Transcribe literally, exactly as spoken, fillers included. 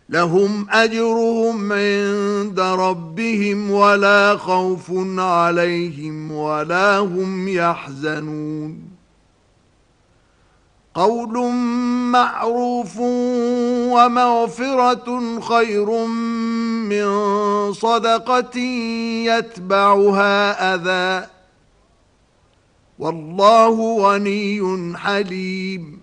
لهم أجرهم عند ربهم ولا خوف عليهم ولا هم يحزنون قول معروف ومغفرة خير من صدقة يتبعها أذى والله غني حليم